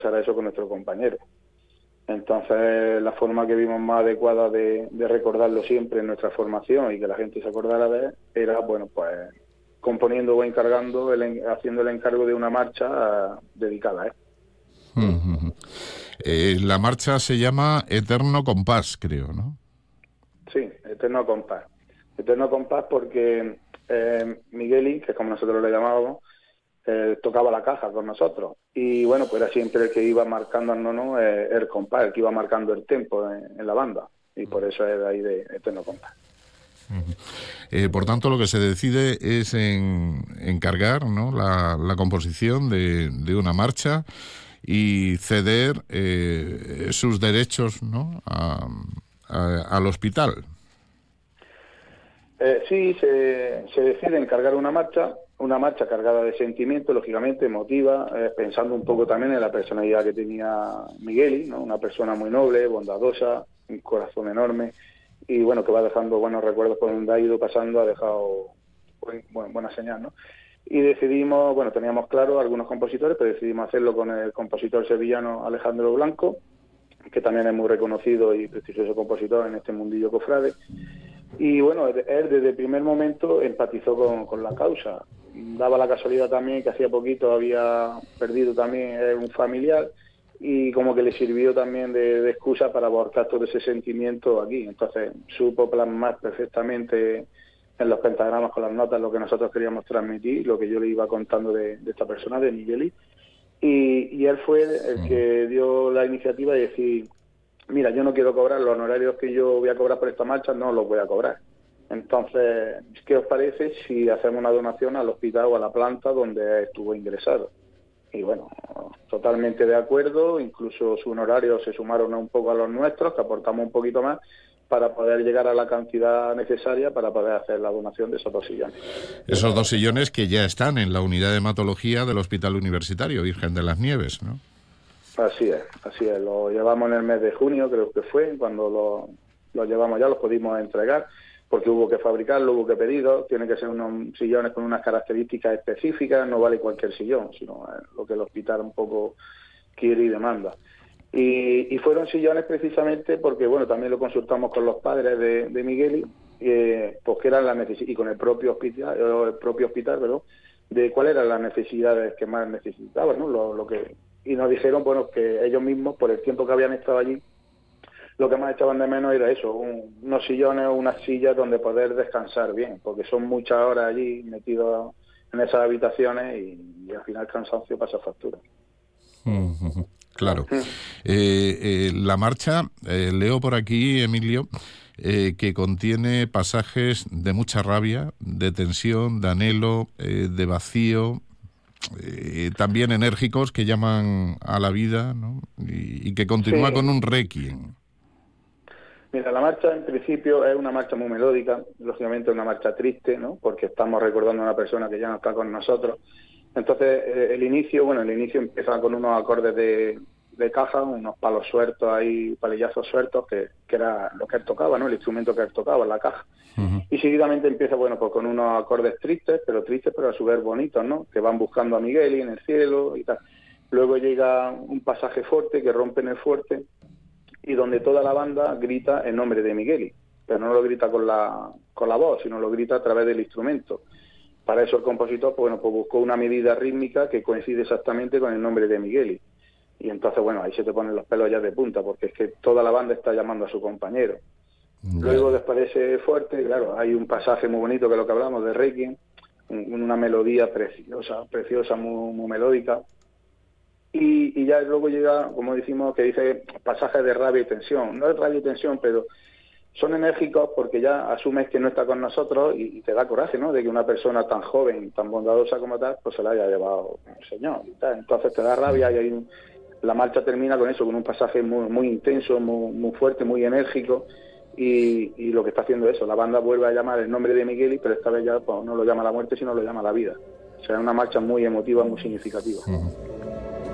pasara eso con nuestro compañero. Entonces, la forma que vimos más adecuada de recordarlo siempre en nuestra formación y que la gente se acordara de él era, bueno, pues componiendo o encargando, haciendo el encargo de una marcha dedicada a él. La marcha se llama Eterno Compás, creo, ¿no? Sí, Eterno Compás. Eterno Compás porque Migueli, que es como nosotros le llamábamos, tocaba la caja con nosotros. Y bueno, pues era siempre el que iba marcándonos, ¿no? El compás, el que iba marcando el tempo en la banda. Y por eso es de ahí de Eterno Compás. Por tanto, lo que se decide es encargar, ¿no?, la composición de una marcha y ceder sus derechos, ¿no?, al hospital. Sí, se decide encargar una marcha cargada de sentimiento, lógicamente, emotiva, pensando un poco también en la personalidad que tenía Migueli, ¿no? Una persona muy noble, bondadosa, un corazón enorme, y bueno, que va dejando buenos recuerdos por donde ha ido pasando, ha dejado buena señal, ¿no? Y decidimos, bueno, teníamos claro algunos compositores, pero decidimos hacerlo con el compositor sevillano Alejandro Blanco, que también es muy reconocido y prestigioso compositor en este mundillo cofrade. Y bueno, él desde el primer momento empatizó con la causa. Daba la casualidad también que hacía poquito había perdido también un familiar y como que le sirvió también de excusa para volcar todo ese sentimiento aquí. Entonces supo plasmar perfectamente en los pentagramas con las notas lo que nosotros queríamos transmitir, lo que yo le iba contando de esta persona, de Migueli. Y él fue el que dio la iniciativa de decir: mira, yo no quiero cobrar los honorarios que yo voy a cobrar por esta marcha, no los voy a cobrar. Entonces, ¿qué os parece si hacemos una donación al hospital o a la planta donde estuvo ingresado? Y bueno, totalmente de acuerdo, incluso sus honorarios se sumaron un poco a los nuestros, que aportamos un poquito más, para poder llegar a la cantidad necesaria para poder hacer la donación de esos 2 sillones. Esos 2 sillones que ya están en la unidad de hematología del Hospital Universitario Virgen de las Nieves, ¿no? Así es. Lo llevamos en el mes de junio, creo que fue, cuando lo llevamos ya, los pudimos entregar, porque hubo que fabricarlo, hubo que pedirlo, tiene que ser unos sillones con unas características específicas, no vale cualquier sillón, sino lo que el hospital un poco quiere y demanda. Y fueron sillones precisamente porque, bueno, también lo consultamos con los padres de Migueli, pues que eran las necesidades, y con el propio hospital, perdón, de cuáles eran las necesidades que más necesitaban, ¿no? Y nos dijeron, bueno, que ellos mismos, por el tiempo que habían estado allí, lo que más echaban de menos era eso, unos sillones o unas sillas donde poder descansar bien, porque son muchas horas allí metidos en esas habitaciones y al final el cansancio pasa factura. Claro. La marcha, leo por aquí, Emilio, que contiene pasajes de mucha rabia, de tensión, de anhelo, de vacío, también enérgicos que llaman a la vida, ¿no? Y que continúa Sí. con un requiem. Mira, la marcha en principio es una marcha muy melódica, lógicamente una marcha triste, ¿no? Porque estamos recordando a una persona que ya no está con nosotros. Entonces, el inicio empieza con unos acordes de caja, unos palos sueltos ahí, palillazos sueltos, que era lo que él tocaba, ¿no? El instrumento que él tocaba, la caja. Y seguidamente empieza, bueno, pues con unos acordes tristes, pero a su vez bonitos, ¿no? Que van buscando a Migueli en el cielo y tal. Luego llega un pasaje fuerte que rompe en el fuerte y donde toda la banda grita en nombre de Migueli, pero no lo grita con la voz, sino lo grita a través del instrumento. Para eso el compositor, pues buscó una medida rítmica que coincide exactamente con el nombre de Migueli. Y entonces, bueno, ahí se te ponen los pelos ya de punta, porque es que toda la banda está llamando a su compañero. Luego, después de ese fuerte, claro, hay un pasaje muy bonito, que es lo que hablamos, de Requiem, una melodía preciosa, muy melódica. Y ya luego llega, como decimos, que dice pasajes de rabia y tensión. No es rabia y tensión, pero son enérgicos porque ya asumes que no está con nosotros y te da coraje, ¿no? De que una persona tan joven, tan bondadosa como tal, pues se la haya llevado el Señor y tal. Entonces te da rabia y la marcha termina con eso, con un pasaje muy intenso, muy fuerte, muy enérgico. Y lo que está haciendo es eso, la banda vuelve a llamar el nombre de Migueli, pero esta vez ya pues, no lo llama la muerte, sino lo llama la vida. O sea, es una marcha muy emotiva, muy significativa.